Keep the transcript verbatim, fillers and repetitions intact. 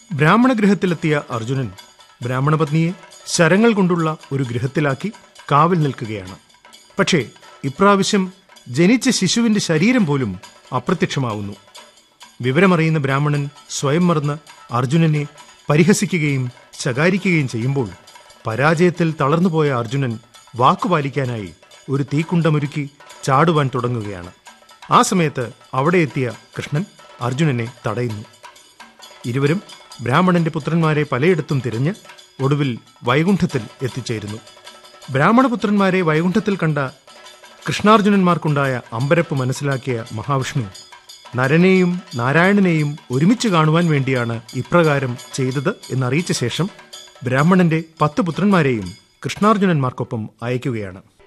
ബ്രാഹ്മണഗൃഹത്തിലെത്തിയ അർജുനൻ ബ്രാഹ്മണപത്നിയെ ശരങ്ങൾ കൊണ്ടുള്ള ഒരു ഗൃഹത്തിലാക്കി കാവൽ നിൽക്കുകയാണ്. പക്ഷേ ഇപ്രാവശ്യം ജനിച്ച ശിശുവിന്റെ ശരീരം പോലും അപ്രത്യക്ഷമാവുന്നു. വിവരമറിയുന്ന ബ്രാഹ്മണൻ സ്വയം മറന്ന് അർജുനനെ പരിഹസിക്കുകയും ശകാരിക്കുകയും ചെയ്യുമ്പോൾ പരാജയത്തിൽ തളർന്നുപോയ അർജുനൻ വാക്കുപാലിക്കാനായി ഒരു തീക്കുണ്ടമൊരുക്കി ചാടുവാൻ തുടങ്ങുകയാണ്. ആ സമയത്ത് അവിടെ എത്തിയ കൃഷ്ണൻ അർജുനനെ തടയുന്നു. ഇരുവരും ബ്രാഹ്മണന്റെ പുത്രന്മാരെ പലയിടത്തും തിരഞ്ഞ് ഒടുവിൽ വൈകുണ്ഠത്തിൽ എത്തിച്ചേരുന്നു. ബ്രാഹ്മണപുത്രന്മാരെ വൈകുണ്ഠത്തിൽ കണ്ട കൃഷ്ണാർജുനന്മാർക്കുണ്ടായ അമ്പരപ്പ് മനസ്സിലാക്കിയ മഹാവിഷ്ണു നരനെയും നാരായണനെയും ഒരുമിച്ച് കാണുവാൻ വേണ്ടിയാണ് ഇപ്രകാരം ചെയ്തത് എന്നറിയിച്ച ശേഷം ബ്രാഹ്മണന്റെ പത്ത് പുത്രന്മാരെയും കൃഷ്ണാർജുനന്മാർക്കൊപ്പം അയക്കുകയാണ്.